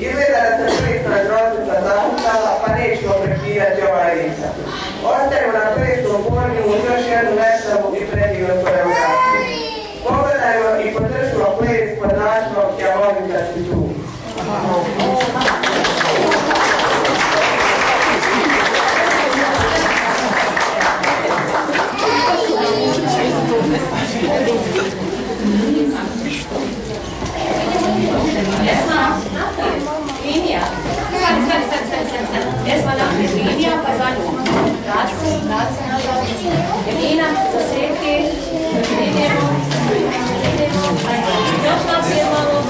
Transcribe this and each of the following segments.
Izgleda da se pristna procesa zahutala, pa nećemo prekidati ovaj ritak. Ostajemo na plesnom podniju uz još jednu vesalu i predivnu koreografiju. Pogledajmo i podržimo ples pod nazivom Ja volim da si tu. Linija. Esma naprijed linija, pa za nju. Vraci nazad. Jelina, zasjeti. Idemo. Još naprijed malo.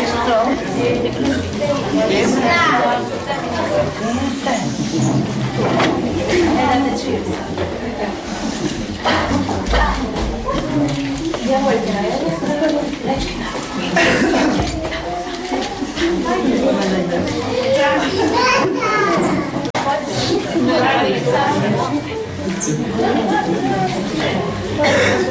Da te čujem sad. Djevojke na jednu stranu, dečki na drugu.